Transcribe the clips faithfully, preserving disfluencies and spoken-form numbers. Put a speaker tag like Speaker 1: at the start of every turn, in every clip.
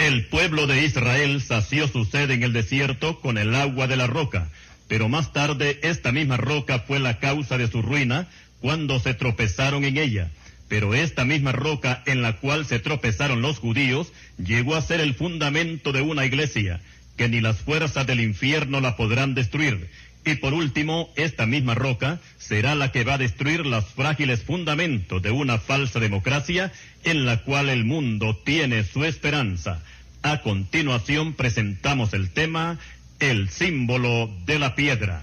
Speaker 1: El pueblo de Israel sació su sed en el desierto con el agua de la roca, pero más tarde esta misma roca fue la causa de su ruina cuando se tropezaron en ella. Pero esta misma roca en la cual se tropezaron los judíos llegó a ser el fundamento de una iglesia, que ni las fuerzas del infierno la podrán destruir. Y por último, esta misma roca será la que va a destruir los frágiles fundamentos de una falsa democracia en la cual el mundo tiene su esperanza. A continuación presentamos el tema, el símbolo de la piedra.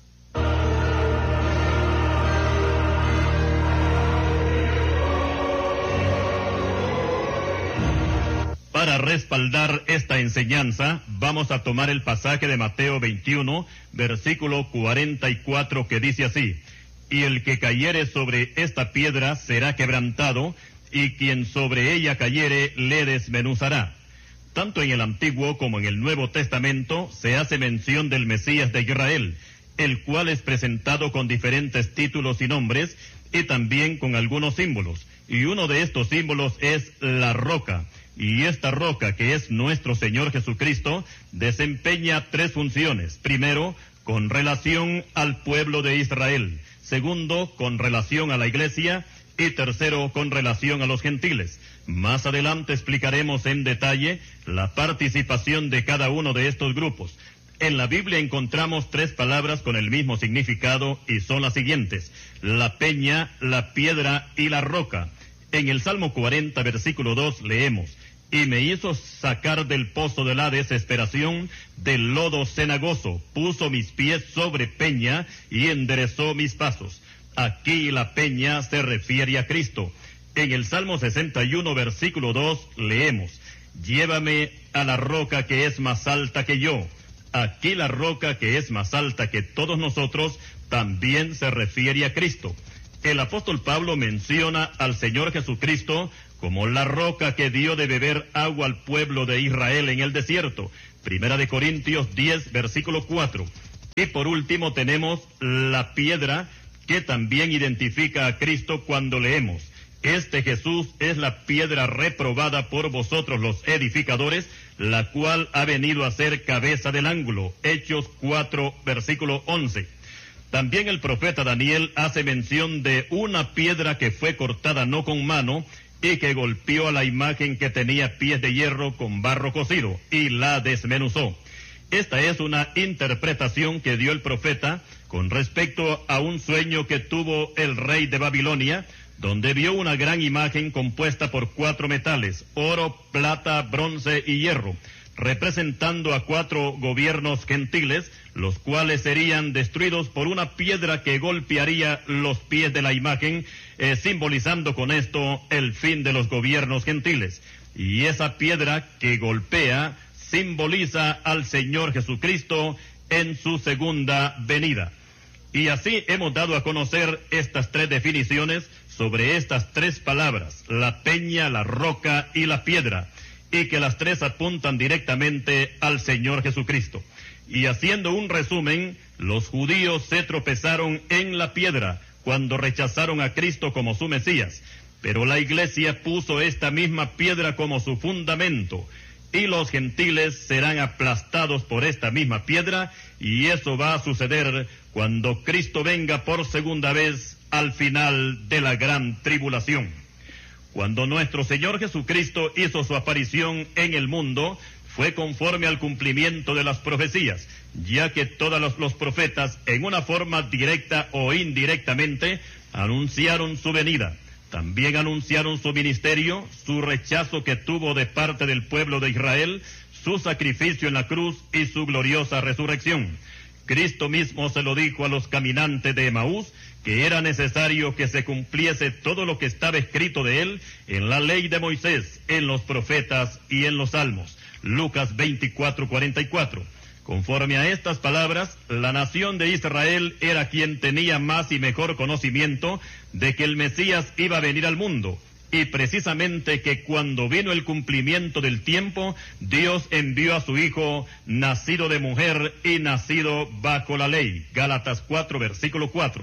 Speaker 1: Para respaldar esta enseñanza, vamos a tomar el pasaje de Mateo veintiuno, versículo cuarenta y cuatro, que dice así: y el que cayere sobre esta piedra será quebrantado, y quien sobre ella cayere le desmenuzará. Tanto en el Antiguo como en el Nuevo Testamento se hace mención del Mesías de Israel, el cual es presentado con diferentes títulos y nombres, y también con algunos símbolos. Y uno de estos símbolos es la roca. Y esta roca, que es nuestro Señor Jesucristo, desempeña tres funciones. Primero, con relación al pueblo de Israel. Segundo, con relación a la iglesia. Y tercero, con relación a los gentiles. Más adelante explicaremos en detalle la participación de cada uno de estos grupos. En la Biblia encontramos tres palabras con el mismo significado y son las siguientes: la peña, la piedra y la roca. En el Salmo cuarenta, versículo dos, leemos: y me hizo sacar del pozo de la desesperación, del lodo cenagoso, puso mis pies sobre peña y enderezó mis pasos. Aquí la peña se refiere a Cristo. En el Salmo sesenta y uno, versículo dos, leemos: llévame a la roca que es más alta que yo. Aquí la roca que es más alta que todos nosotros también se refiere a Cristo. El apóstol Pablo menciona al Señor Jesucristo como la roca que dio de beber agua al pueblo de Israel en el desierto. Primera de Corintios diez, versículo cuatro. Y por último tenemos la piedra, que también identifica a Cristo cuando leemos: este Jesús es la piedra reprobada por vosotros los edificadores, la cual ha venido a ser cabeza del ángulo. Hechos cuatro, versículo once. También el profeta Daniel hace mención de una piedra que fue cortada no con mano y que golpeó a la imagen que tenía pies de hierro con barro cocido y la desmenuzó. Esta es una interpretación que dio el profeta con respecto a un sueño que tuvo el rey de Babilonia, donde vio una gran imagen compuesta por cuatro metales: oro, plata, bronce y hierro, representando a cuatro gobiernos gentiles, los cuales serían destruidos por una piedra que golpearía los pies de la imagen, eh, simbolizando con esto el fin de los gobiernos gentiles. Y esa piedra que golpea simboliza al Señor Jesucristo en su segunda venida. Y así hemos dado a conocer estas tres definiciones sobre estas tres palabras: la peña, la roca y la piedra, y que las tres apuntan directamente al Señor Jesucristo. Y haciendo un resumen, los judíos se tropezaron en la piedra cuando rechazaron a Cristo como su Mesías, pero la iglesia puso esta misma piedra como su fundamento, y los gentiles serán aplastados por esta misma piedra, y eso va a suceder cuando Cristo venga por segunda vez al final de la gran tribulación. Cuando nuestro Señor Jesucristo hizo su aparición en el mundo, fue conforme al cumplimiento de las profecías, ya que todos los, los profetas, en una forma directa o indirectamente, anunciaron su venida. También anunciaron su ministerio, su rechazo que tuvo de parte del pueblo de Israel, su sacrificio en la cruz y su gloriosa resurrección. Cristo mismo se lo dijo a los caminantes de Emaús, que era necesario que se cumpliese todo lo que estaba escrito de él en la ley de Moisés, en los profetas y en los salmos. Lucas veinticuatro, cuarenta y cuatro. Conforme a estas palabras, la nación de Israel era quien tenía más y mejor conocimiento de que el Mesías iba a venir al mundo, y precisamente que cuando vino el cumplimiento del tiempo, Dios envió a su Hijo, nacido de mujer y nacido bajo la ley. Gálatas cuatro, versículo cuatro.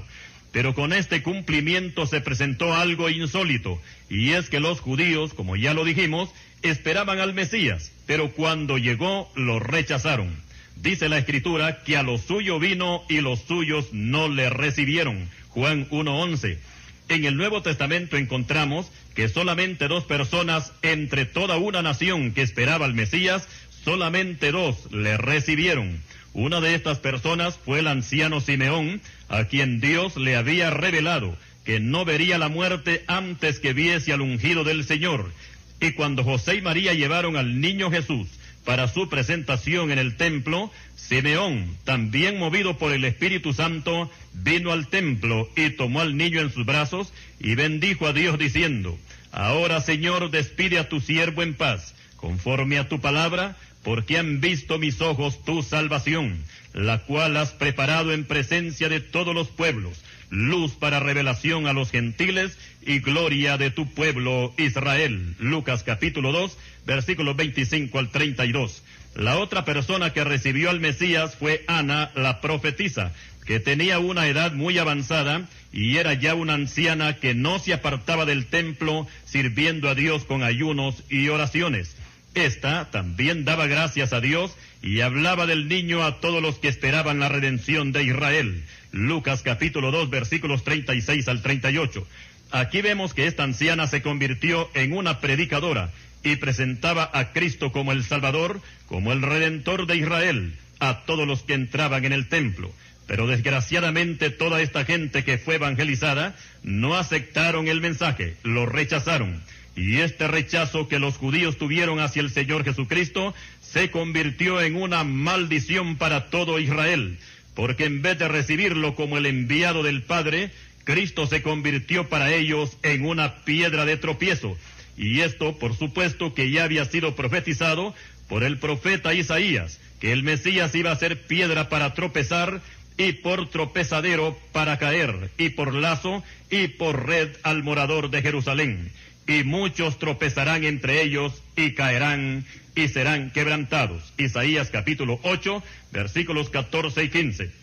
Speaker 1: Pero con este cumplimiento se presentó algo insólito, y es que los judíos, como ya lo dijimos, esperaban al Mesías, pero cuando llegó lo rechazaron. Dice la Escritura que a lo suyo vino y los suyos no le recibieron. Juan uno once. En el Nuevo Testamento encontramos que solamente dos personas entre toda una nación que esperaba al Mesías, solamente dos le recibieron. Una de estas personas fue el anciano Simeón, a quien Dios le había revelado que no vería la muerte antes que viese al ungido del Señor. Y cuando José y María llevaron al niño Jesús para su presentación en el templo, Simeón, también movido por el Espíritu Santo, vino al templo y tomó al niño en sus brazos y bendijo a Dios diciendo: Ahora, Señor, despide a tu siervo en paz, conforme a tu palabra, porque han visto mis ojos tu salvación, la cual has preparado en presencia de todos los pueblos, luz para revelación a los gentiles y gloria de tu pueblo Israel. Lucas capítulo dos, versículos veinticinco al treinta y dos. La otra persona que recibió al Mesías fue Ana, la profetisa, que tenía una edad muy avanzada y era ya una anciana que no se apartaba del templo sirviendo a Dios con ayunos y oraciones. Esta también daba gracias a Dios y hablaba del niño a todos los que esperaban la redención de Israel. Lucas capítulo dos, versículos treinta y seis al treinta y ocho. Aquí vemos que esta anciana se convirtió en una predicadora y presentaba a Cristo como el Salvador, como el Redentor de Israel, a todos los que entraban en el templo. Pero desgraciadamente toda esta gente que fue evangelizada no aceptaron el mensaje, lo rechazaron. Y este rechazo que los judíos tuvieron hacia el Señor Jesucristo se convirtió en una maldición para todo Israel, porque en vez de recibirlo como el enviado del Padre, Cristo se convirtió para ellos en una piedra de tropiezo. Y esto, por supuesto, que ya había sido profetizado por el profeta Isaías, que el Mesías iba a ser piedra para tropezar y por tropezadero para caer, y por lazo y por red al morador de Jerusalén. Y muchos tropezarán entre ellos y caerán y serán quebrantados. Isaías capítulo ocho, versículos catorce y quince.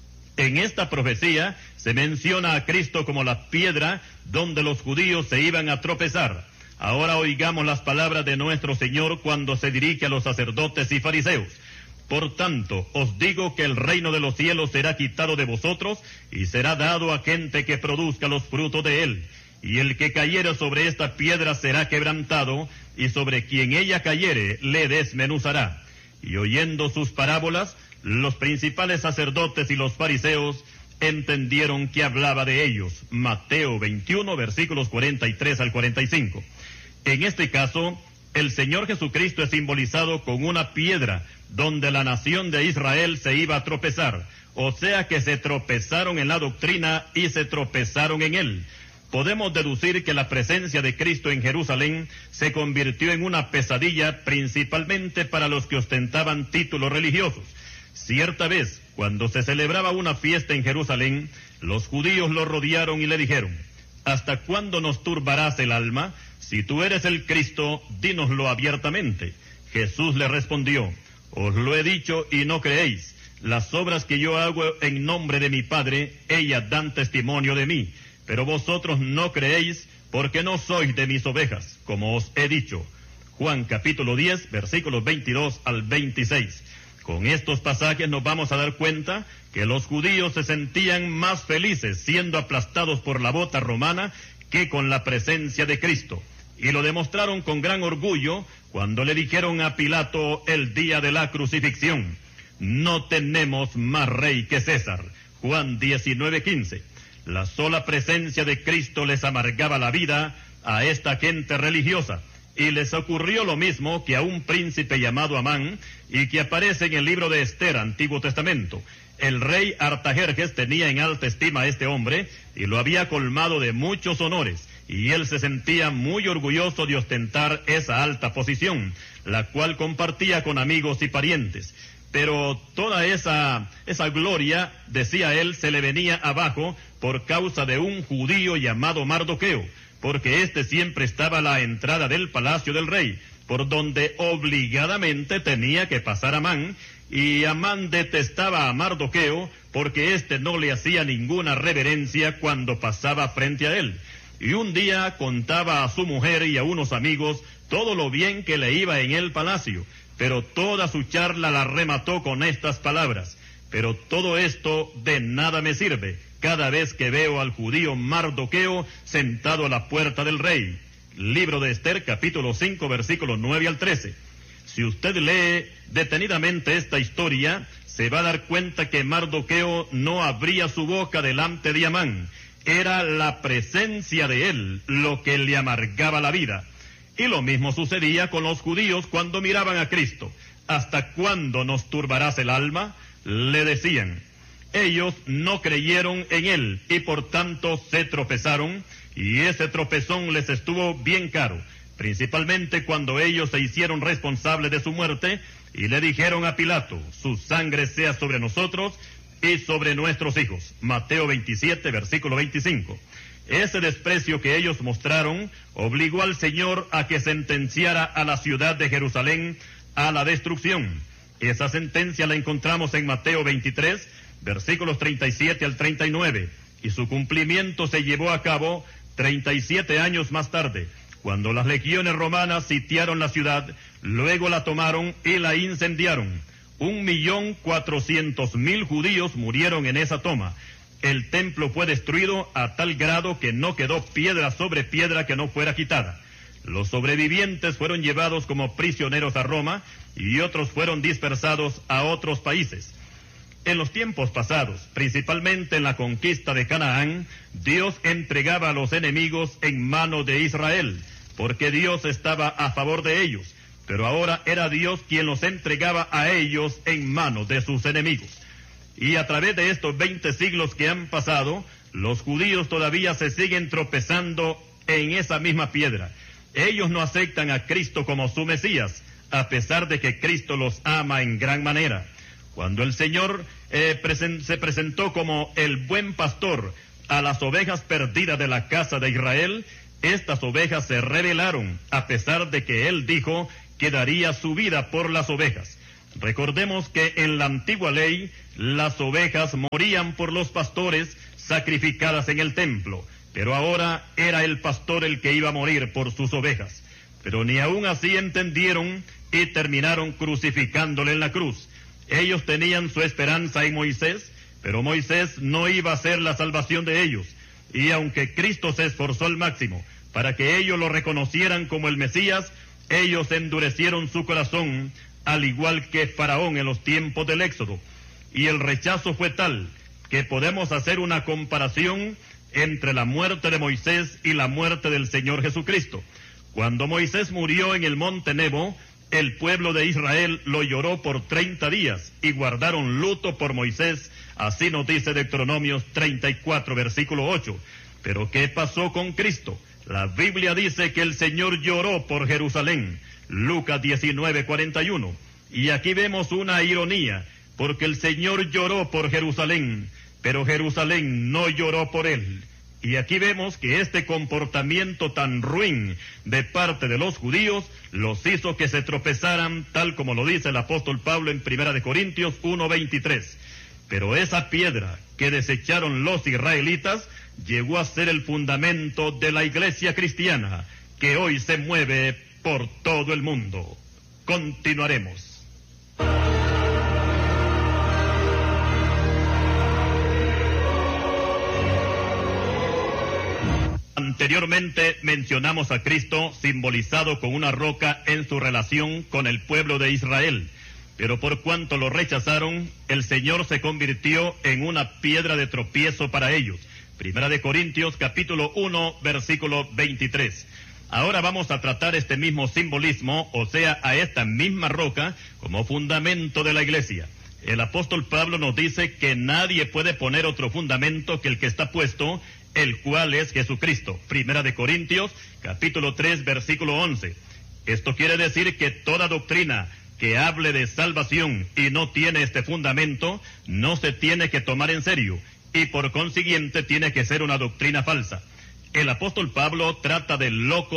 Speaker 1: En esta profecía se menciona a Cristo como la piedra donde los judíos se iban a tropezar. Ahora oigamos las palabras de nuestro Señor cuando se dirige a los sacerdotes y fariseos. Por tanto, os digo que el reino de los cielos será quitado de vosotros y será dado a gente que produzca los frutos de él. Y el que cayere sobre esta piedra será quebrantado, y sobre quien ella cayere le desmenuzará. Y oyendo sus parábolas, los principales sacerdotes y los fariseos entendieron que hablaba de ellos. Mateo veintiuno, versículos cuarenta y tres al cuarenta y cinco. En este caso, el Señor Jesucristo es simbolizado con una piedra donde la nación de Israel se iba a tropezar. O sea que se tropezaron en la doctrina y se tropezaron en él. Podemos deducir que la presencia de Cristo en Jerusalén se convirtió en una pesadilla principalmente para los que ostentaban títulos religiosos. Cierta vez, cuando se celebraba una fiesta en Jerusalén, los judíos lo rodearon y le dijeron: ¿hasta cuándo nos turbarás el alma? Si tú eres el Cristo, dínoslo abiertamente. Jesús le respondió: os lo he dicho y no creéis. Las obras que yo hago en nombre de mi Padre, ellas dan testimonio de mí. Pero vosotros no creéis porque no sois de mis ovejas, como os he dicho. Juan capítulo diez, versículos veintidós al veintiséis. Con estos pasajes nos vamos a dar cuenta que los judíos se sentían más felices siendo aplastados por la bota romana que con la presencia de Cristo. Y lo demostraron con gran orgullo cuando le dijeron a Pilato el día de la crucifixión: no tenemos más rey que César. Juan diecinueve quince. La sola presencia de Cristo les amargaba la vida a esta gente religiosa, y les ocurrió lo mismo que a un príncipe llamado Amán, y que aparece en el libro de Esther, Antiguo Testamento. El rey Artajerjes tenía en alta estima a este hombre, y lo había colmado de muchos honores, y él se sentía muy orgulloso de ostentar esa alta posición, la cual compartía con amigos y parientes. Pero toda esa, esa gloria, decía él, se le venía abajo por causa de un judío llamado Mardoqueo, porque éste siempre estaba a la entrada del palacio del rey, por donde obligadamente tenía que pasar Amán, Y Amán detestaba a Mardoqueo porque éste no le hacía ninguna reverencia cuando pasaba frente a él. Y un día contaba a su mujer y a unos amigos todo lo bien que le iba en el palacio, pero toda su charla la remató con estas palabras: pero todo esto de nada me sirve cada vez que veo al judío Mardoqueo sentado a la puerta del rey. Libro de Esther, capítulo cinco, versículos nueve al trece. Si usted lee detenidamente esta historia, se va a dar cuenta que Mardoqueo no abría su boca delante de Amán. Era la presencia de él lo que le amargaba la vida. Y lo mismo sucedía con los judíos cuando miraban a Cristo. ¿Hasta cuándo nos turbarás el alma?, le decían. Ellos no creyeron en él y por tanto se tropezaron, y ese tropezón les estuvo bien caro, principalmente cuando ellos se hicieron responsables de su muerte y le dijeron a Pilato: su sangre sea sobre nosotros y sobre nuestros hijos. Mateo veintisiete, versículo veinticinco. Ese desprecio que ellos mostraron obligó al Señor a que sentenciara a la ciudad de Jerusalén a la destrucción. Esa sentencia la encontramos en Mateo veintitrés, versículos treinta y siete al treinta y nueve, y su cumplimiento se llevó a cabo treinta y siete años más tarde, cuando las legiones romanas sitiaron la ciudad, luego la tomaron y la incendiaron. Un millón cuatrocientos mil judíos murieron en esa toma. El templo fue destruido a tal grado que no quedó piedra sobre piedra que no fuera quitada. Los sobrevivientes fueron llevados como prisioneros a Roma y otros fueron dispersados a otros países. En los tiempos pasados, principalmente en la conquista de Canaán, Dios entregaba a los enemigos en mano de Israel, porque Dios estaba a favor de ellos, pero ahora era Dios quien los entregaba a ellos en manos de sus enemigos. Y a través de estos veinte siglos que han pasado, los judíos todavía se siguen tropezando en esa misma piedra. Ellos no aceptan a Cristo como su Mesías, a pesar de que Cristo los ama en gran manera. Cuando el Señor eh, presen- se presentó como el buen pastor a las ovejas perdidas de la casa de Israel, estas ovejas se rebelaron, a pesar de que Él dijo que daría su vida por las ovejas. Recordemos que en la antigua ley, las ovejas morían por los pastores sacrificadas en el templo, pero ahora era el pastor el que iba a morir por sus ovejas. Pero ni aún así entendieron y terminaron crucificándole en la cruz. Ellos tenían su esperanza en Moisés, pero Moisés no iba a ser la salvación de ellos. Y aunque Cristo se esforzó al máximo para que ellos lo reconocieran como el Mesías, ellos endurecieron su corazón, al igual que Faraón en los tiempos del Éxodo. Y el rechazo fue tal que podemos hacer una comparación entre la muerte de Moisés y la muerte del Señor Jesucristo. Cuando Moisés murió en el monte Nebo, el pueblo de Israel lo lloró por treinta días y guardaron luto por Moisés. Así nos dice Deuteronomios treinta y cuatro, versículo ocho. Pero ¿qué pasó con Cristo? La Biblia dice que el Señor lloró por Jerusalén. Lucas diecinueve, cuarenta y uno. Y aquí vemos una ironía, porque el Señor lloró por Jerusalén, pero Jerusalén no lloró por él. Y aquí vemos que este comportamiento tan ruin de parte de los judíos los hizo que se tropezaran, tal como lo dice el apóstol Pablo en Primera de Corintios uno, veintitrés. Pero esa piedra que desecharon los israelitas llegó a ser el fundamento de la iglesia cristiana, que hoy se mueve por todo el mundo. Continuaremos. Anteriormente mencionamos a Cristo simbolizado con una roca en su relación con el pueblo de Israel, pero por cuanto lo rechazaron, el Señor se convirtió en una piedra de tropiezo para ellos. Primera de Corintios capítulo uno, versículo veintitrés. Ahora vamos a tratar este mismo simbolismo, o sea, a esta misma roca, como fundamento de la iglesia. El apóstol Pablo nos dice que nadie puede poner otro fundamento que el que está puesto, el cual es Jesucristo. Primera de Corintios, capítulo tres, versículo once. Esto quiere decir que toda doctrina que hable de salvación y no tiene este fundamento, no se tiene que tomar en serio, y por consiguiente tiene que ser una doctrina falsa. El apóstol Pablo trata de locos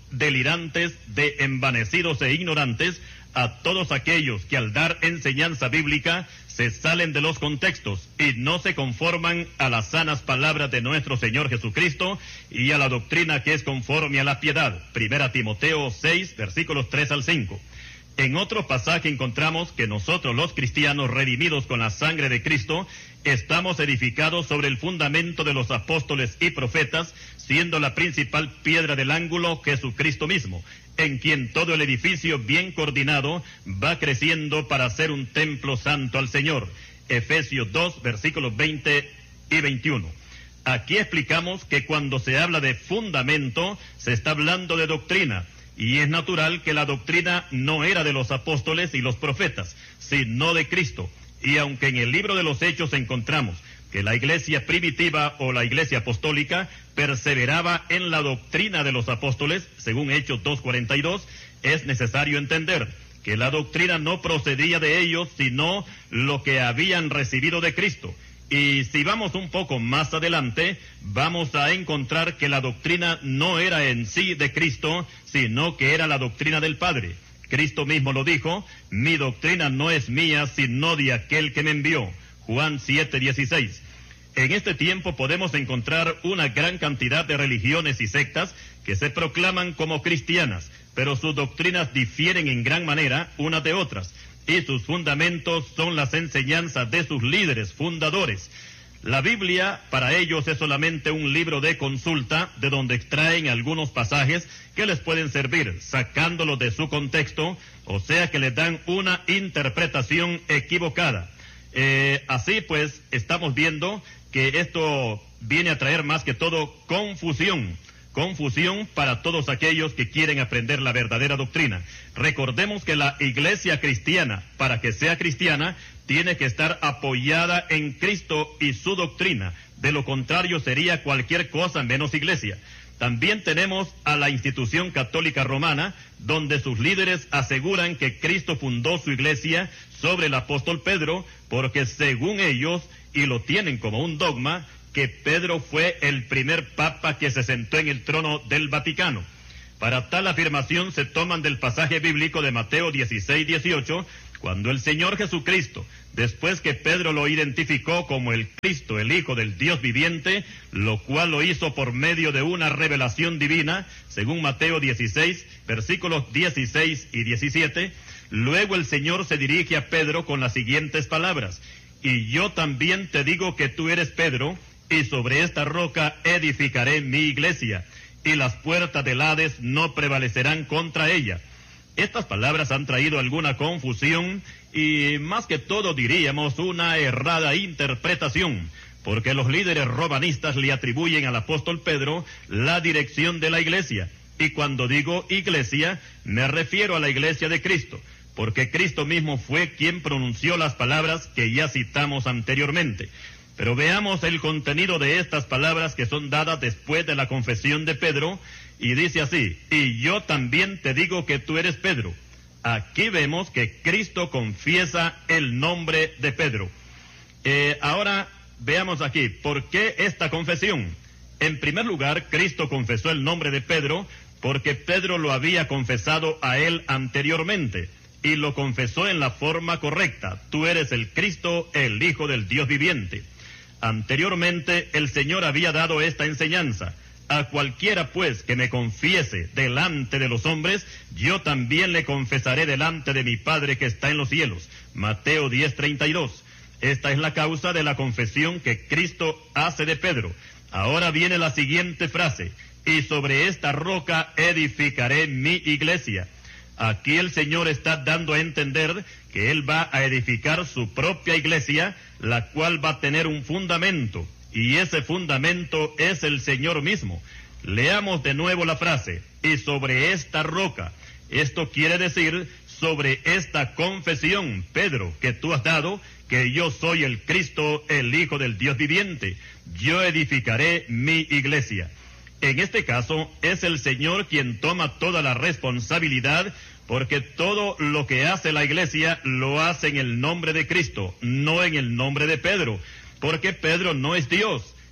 Speaker 1: delirantes, de envanecidos e ignorantes, a todos aquellos que al dar enseñanza bíblica se salen de los contextos y no se conforman a las sanas palabras de nuestro Señor Jesucristo y a la doctrina que es conforme a la piedad. Primera Timoteo seis, versículos tres al cinco. En otro pasaje encontramos que nosotros los cristianos redimidos con la sangre de Cristo estamos edificados sobre el fundamento de los apóstoles y profetas, siendo la principal piedra del ángulo Jesucristo mismo, en quien todo el edificio bien coordinado va creciendo para ser un templo santo al Señor. Efesios dos, versículos veinte y veintiuno. Aquí explicamos que cuando se habla de fundamento, se está hablando de doctrina. Y es natural que la doctrina no era de los apóstoles y los profetas, sino de Cristo. Y aunque en el libro de los Hechos encontramos que la iglesia primitiva o la iglesia apostólica perseveraba en la doctrina de los apóstoles, según Hechos dos cuarenta y dos, es necesario entender que la doctrina no procedía de ellos, sino lo que habían recibido de Cristo. Y si vamos un poco más adelante, vamos a encontrar que la doctrina no era en sí de Cristo, sino que era la doctrina del Padre. Cristo mismo lo dijo: mi doctrina no es mía, sino de aquel que me envió. Juan siete dieciséis. En este tiempo podemos encontrar una gran cantidad de religiones y sectas que se proclaman como cristianas, pero sus doctrinas difieren en gran manera unas de otras, y sus fundamentos son las enseñanzas de sus líderes fundadores. La Biblia para ellos es solamente un libro de consulta de donde extraen algunos pasajes que les pueden servir, sacándolos de su contexto, o sea que les dan una interpretación equivocada. Eh, así pues, estamos viendo que esto viene a traer más que todo confusión. Confusión para todos aquellos que quieren aprender la verdadera doctrina. Recordemos que la iglesia cristiana, para que sea cristiana, tiene que estar apoyada en Cristo y su doctrina. De lo contrario sería cualquier cosa menos iglesia. También tenemos a la institución católica romana, donde sus líderes aseguran que Cristo fundó su iglesia sobre el apóstol Pedro, porque según ellos, y lo tienen como un dogma, que Pedro fue el primer papa que se sentó en el trono del Vaticano. Para tal afirmación se toman del pasaje bíblico de Mateo dieciséis dieciocho, cuando el Señor Jesucristo, después que Pedro lo identificó como el Cristo, el Hijo del Dios viviente, lo cual lo hizo por medio de una revelación divina, según Mateo dieciséis, versículos dieciséis y diecisiete, luego el Señor se dirige a Pedro con las siguientes palabras: y yo también te digo que tú eres Pedro, y sobre esta roca edificaré mi iglesia, y las puertas del Hades no prevalecerán contra ella. Estas palabras han traído alguna confusión y más que todo diríamos una errada interpretación, porque los líderes romanistas le atribuyen al apóstol Pedro la dirección de la iglesia. Y cuando digo iglesia, me refiero a la iglesia de Cristo, porque Cristo mismo fue quien pronunció las palabras que ya citamos anteriormente. Pero veamos el contenido de estas palabras que son dadas después de la confesión de Pedro, y dice así: y yo también te digo que tú eres Pedro. Aquí vemos que Cristo confiesa el nombre de Pedro. Eh, ahora veamos aquí, ¿por qué esta confesión? En primer lugar, Cristo confesó el nombre de Pedro porque Pedro lo había confesado a él anteriormente, y lo confesó en la forma correcta: tú eres el Cristo, el Hijo del Dios viviente. Anteriormente el Señor había dado esta enseñanza: a cualquiera pues que me confiese delante de los hombres, yo también le confesaré delante de mi Padre que está en los cielos. Mateo diez treinta y dos. Esta es la causa de la confesión que Cristo hace de Pedro. Ahora viene la siguiente frase: y sobre esta roca edificaré mi iglesia. Aquí el Señor está dando a entender que Él va a edificar su propia iglesia, la cual va a tener un fundamento, y ese fundamento es el Señor mismo. Leamos de nuevo la frase: y sobre esta roca. Esto quiere decir sobre esta confesión, Pedro, que tú has dado, que yo soy el Cristo, el Hijo del Dios viviente. Yo edificaré mi iglesia. En este caso, es el Señor quien toma toda la responsabilidad, porque todo lo que hace la iglesia lo hace en el nombre de Cristo, no en el nombre de Pedro, porque Pedro no es Dios,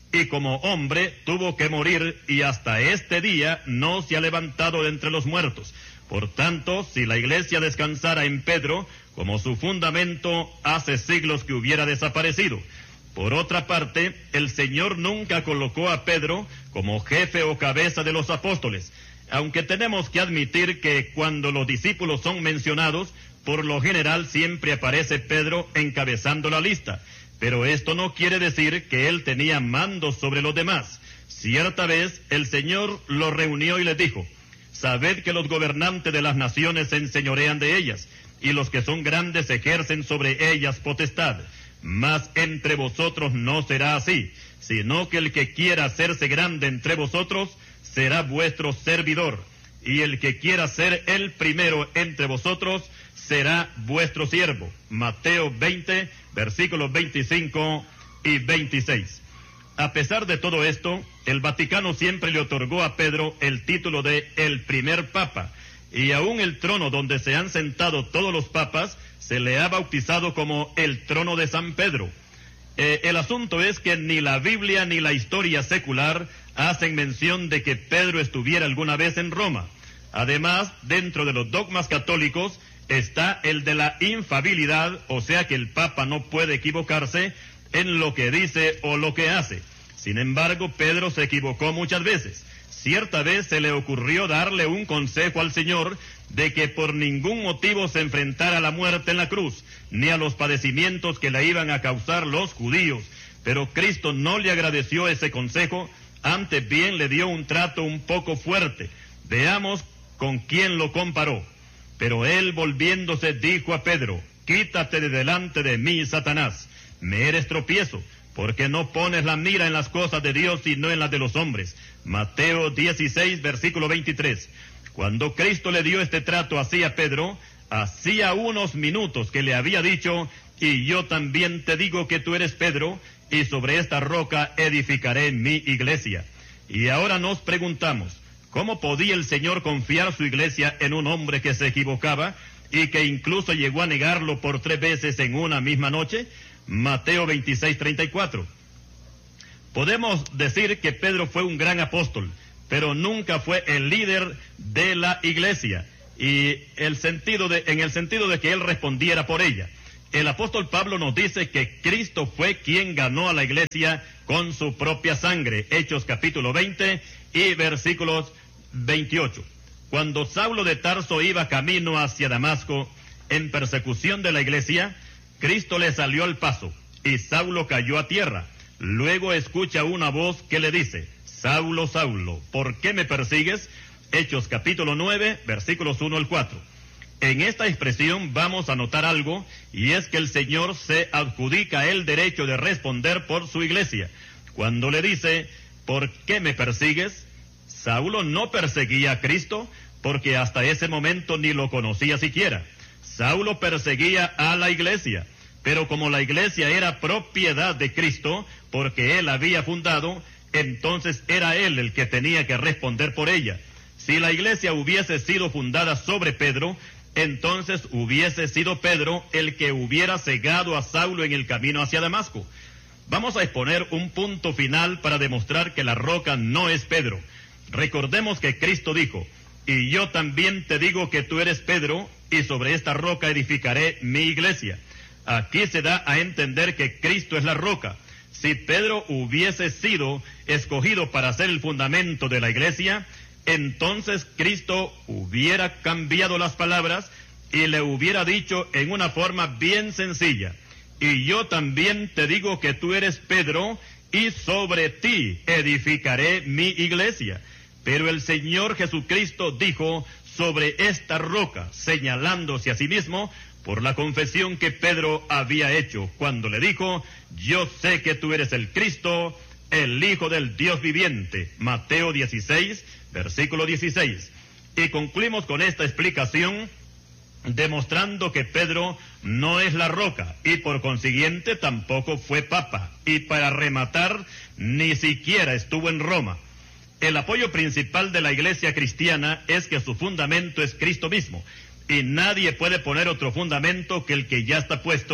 Speaker 1: y como hombre tuvo que morir, y hasta este día no se ha levantado de entre los muertos. Por tanto, si la iglesia descansara en Pedro, como su fundamento, hace siglos que hubiera desaparecido. Por otra parte, el Señor nunca colocó a Pedro como jefe o cabeza de los apóstoles, aunque tenemos que admitir que cuando los discípulos son mencionados, por lo general siempre aparece Pedro encabezando la lista. Pero esto no quiere decir que él tenía mando sobre los demás. Cierta vez el Señor los reunió y les dijo: sabed que los gobernantes de las naciones se enseñorean de ellas, y los que son grandes ejercen sobre ellas potestad. Mas entre vosotros no será así, sino que el que quiera hacerse grande entre vosotros será vuestro servidor, y el que quiera ser el primero entre vosotros será vuestro siervo. Mateo veinte, versículos veinticinco y veintiséis. A pesar de todo esto, el Vaticano siempre le otorgó a Pedro el título de el primer papa, y aún el trono donde se han sentado todos los papas se le ha bautizado como el trono de San Pedro. Eh, el asunto es que ni la Biblia ni la historia secular hacen mención de que Pedro estuviera alguna vez en Roma. Además, dentro de los dogmas católicos está el de la infalibilidad, o sea que el Papa no puede equivocarse en lo que dice o lo que hace. Sin embargo, Pedro se equivocó muchas veces. Cierta vez se le ocurrió darle un consejo al Señor de que por ningún motivo se enfrentara a la muerte en la cruz, ni a los padecimientos que le iban a causar los judíos. Pero Cristo no le agradeció ese consejo, antes bien le dio un trato un poco fuerte. Veamos con quién lo comparó. Pero él, volviéndose, dijo a Pedro: quítate de delante de mí, Satanás, me eres tropiezo, porque no pones la mira en las cosas de Dios, sino en las de los hombres. Mateo dieciséis, versículo veintitrés. Cuando Cristo le dio este trato así a Pedro, hacía unos minutos que le había dicho: y yo también te digo que tú eres Pedro, y sobre esta roca edificaré mi iglesia. Y ahora nos preguntamos, ¿cómo podía el Señor confiar su iglesia en un hombre que se equivocaba y que incluso llegó a negarlo por tres veces en una misma noche? Mateo veintiséis, treinta y cuatro. Podemos decir que Pedro fue un gran apóstol, pero nunca fue el líder de la iglesia, y el sentido de, en el sentido de que él respondiera por ella. El apóstol Pablo nos dice que Cristo fue quien ganó a la iglesia con su propia sangre. Hechos capítulo veinte y versículos veintiocho. Cuando Saulo de Tarso iba camino hacia Damasco en persecución de la iglesia, Cristo le salió al paso y Saulo cayó a tierra. Luego escucha una voz que le dice: Saulo, Saulo, ¿por qué me persigues? Hechos capítulo nueve, versículos uno al cuatro. En esta expresión vamos a notar algo, y es que el Señor se adjudica el derecho de responder por su iglesia. Cuando le dice: ¿por qué me persigues? Saulo no perseguía a Cristo, porque hasta ese momento ni lo conocía siquiera. Saulo perseguía a la iglesia, pero como la iglesia era propiedad de Cristo, porque él había fundado, entonces era él el que tenía que responder por ella. Si la iglesia hubiese sido fundada sobre Pedro, entonces hubiese sido Pedro el que hubiera cegado a Saulo en el camino hacia Damasco. Vamos a exponer un punto final para demostrar que la roca no es Pedro. Recordemos que Cristo dijo: y yo también te digo que tú eres Pedro, y sobre esta roca edificaré mi iglesia. Aquí se da a entender que Cristo es la roca. Si Pedro hubiese sido escogido para ser el fundamento de la iglesia, entonces Cristo hubiera cambiado las palabras y le hubiera dicho en una forma bien sencilla: y yo también te digo que tú eres Pedro, y sobre ti edificaré mi iglesia. Pero el Señor Jesucristo dijo: sobre esta roca, señalándose a sí mismo por la confesión que Pedro había hecho cuando le dijo: yo sé que tú eres el Cristo, el Hijo del Dios viviente. Mateo dieciséis, versículo dieciséis. Y concluimos con esta explicación demostrando que Pedro no es la roca y por consiguiente tampoco fue papa, y para rematar, ni siquiera estuvo en Roma. El apoyo principal de la iglesia cristiana es que su fundamento es Cristo mismo, y nadie puede poner otro fundamento que el que ya está puesto,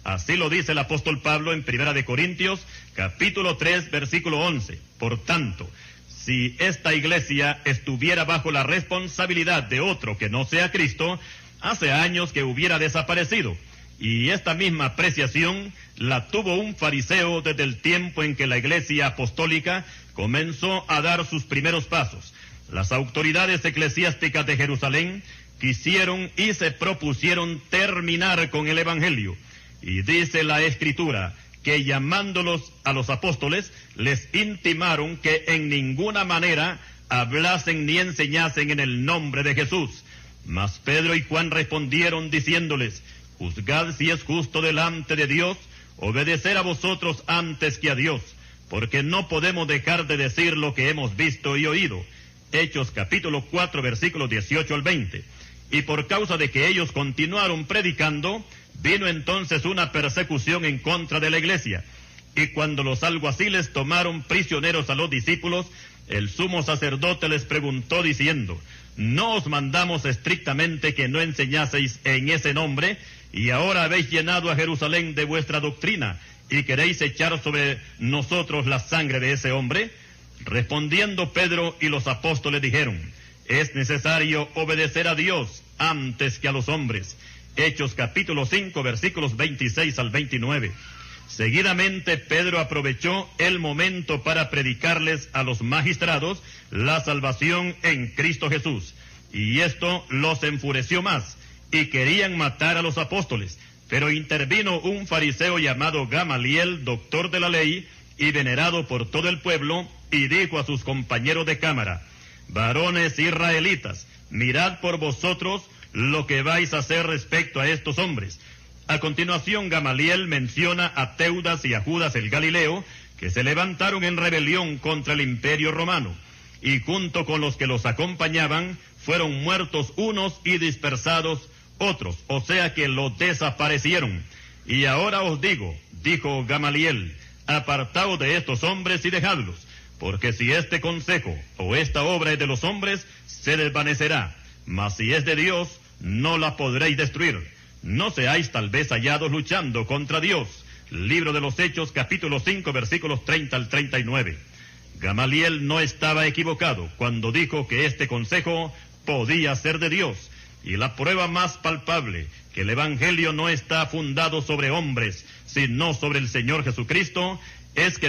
Speaker 1: Así lo dice el apóstol Pablo en Primera de Corintios, capítulo tres, versículo once. Por tanto, si esta iglesia estuviera bajo la responsabilidad de otro que no sea Cristo, hace años que hubiera desaparecido. Y esta misma apreciación la tuvo un fariseo desde el tiempo en que la iglesia apostólica comenzó a dar sus primeros pasos. Las autoridades eclesiásticas de Jerusalén quisieron y se propusieron terminar con el evangelio. Y dice la Escritura que llamándolos a los apóstoles, les intimaron que en ninguna manera hablasen ni enseñasen en el nombre de Jesús. Mas Pedro y Juan respondieron diciéndoles: juzgad si es justo delante de Dios obedecer a vosotros antes que a Dios, porque no podemos dejar de decir lo que hemos visto y oído. Hechos capítulo cuatro, versículos dieciocho al veinte. Y por causa de que ellos continuaron predicando, vino entonces una persecución en contra de la iglesia. Y cuando los alguaciles tomaron prisioneros a los discípulos, el sumo sacerdote les preguntó diciendo: ¿no os mandamos estrictamente que no enseñaseis en ese nombre? Y ahora habéis llenado a Jerusalén de vuestra doctrina, y queréis echar sobre nosotros la sangre de ese hombre. Respondiendo Pedro y los apóstoles dijeron: es necesario obedecer a Dios antes que a los hombres. Hechos capítulo cinco, versículos veintiséis al veintinueve. Seguidamente Pedro aprovechó el momento para predicarles a los magistrados la salvación en Cristo Jesús. Y esto los enfureció más, y querían matar a los apóstoles. Pero intervino un fariseo llamado Gamaliel, doctor de la ley, y venerado por todo el pueblo, y dijo a sus compañeros de cámara: varones israelitas, mirad por vosotros lo que vais a hacer respecto a estos hombres. A continuación, Gamaliel menciona a Teudas y a Judas el Galileo, que se levantaron en rebelión contra el imperio romano, y junto con los que los acompañaban, fueron muertos unos y dispersados otros, o sea que los desaparecieron. Y ahora os digo, dijo Gamaliel, apartaos de estos hombres y dejadlos, porque si este consejo o esta obra es de los hombres, se desvanecerá, mas si es de Dios, no la podréis destruir. No seáis tal vez hallados luchando contra Dios. Libro de los Hechos, capítulo cinco, versículos treinta al treinta y nueve. Gamaliel no estaba equivocado cuando dijo que este consejo podía ser de Dios. Y la prueba más palpable que el Evangelio no está fundado sobre hombres, sino sobre el Señor Jesucristo, es que